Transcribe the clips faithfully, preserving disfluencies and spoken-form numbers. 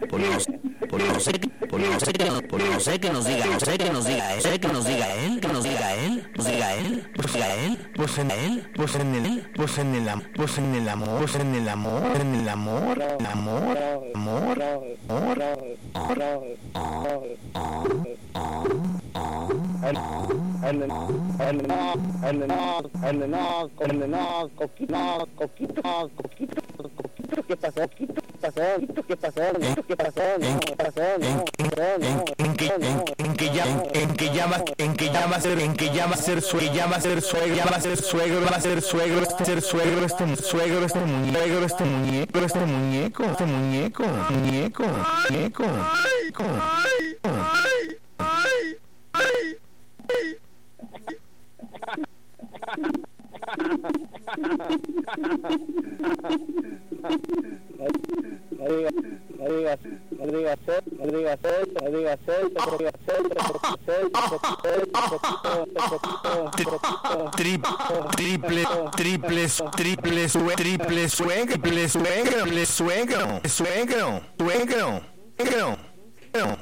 por no, por no sé, por no sé que nos, por no sé que nos diga, no sé que nos diga, él, sé que nos diga él, que nos diga él, nos diga él, pues diga él, pues en él, pues en el, pues en el, pues en el amor, pues en el amor, en el amor, amor, amor, amor, coquito, coquito, coquito, coquito, ¿qué pasó? Coquito, ¿qué pasó? ¿Qué pasó? ¿Qué pasó? ¿Qué pasó? En que en que llama en que llama en que llama a ser en que llama a ser suegro llama a ser suegro llama a ser suegro va a ser suegro este ser suegro este suegro este muñeco este muñeco este muñeco este muñeco muñeco muñeco ay ay ay ay No digas, no digas, no digas eso, no digas eso, no digas eso, no digas eso, triple, triple, triple, triple suegro, triple suegro, triple suegro, suegro, suegro, suegro, suegro.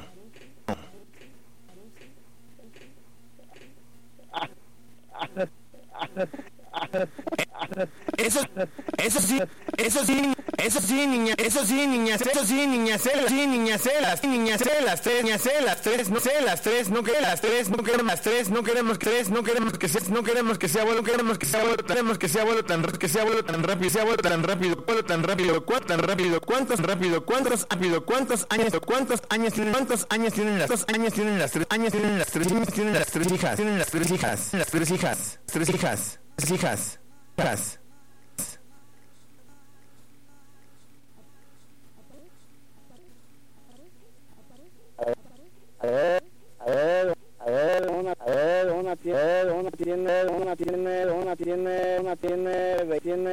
Eso, eso sí, eso sí, eso sí, niña, eso sí, niñas, eso sí, niñas, celas, sí, niñas, celas, niñas, celas, tres, niñas, celas, tres, no celas, tres, no queremos las tres, no queremos las tres, no queremos tres, no queremos que sea, no queremos que sea abuelo, queremos que sea abuelo, queremos que sea abuelo tan, que sea abuelo tan rápido, sea abuelo tan rápido, abuelo tan rápido, cuánto tan rápido, cuántos rápido, cuántos rápido, cuántos años, cuántos años tienen, cuántos años tienen las, cuántos años tienen las tres, años tienen las tres, tienen las tres hijas, tienen las tres hijas, las tres hijas, tres hijas, tres hijas, hijas. A ver, a ver, a ver, una, a ver, una tiene, una tiene, una tiene, una tiene, una tiene, tiene,